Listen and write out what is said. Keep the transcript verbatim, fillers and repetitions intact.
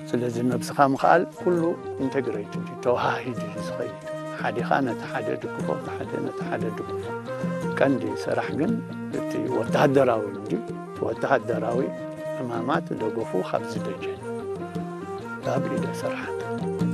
ስለዚህ ነብስኻ ምኻል ኩሉ ኢንተግሬትድ ተዋሂድ ዝኸይድ ሓዲኻ ነቲ ሓደ ድግፎ ሓደ ነቲ ሓደ ድግፎ ቀንዲ ስራሕ ግን እቲ ወተሃደራዊ እንጂ ወተሃደራዊ ሕማማት ደገፉ ካብ ዝደጀን ካብ ኢደ ስራሕት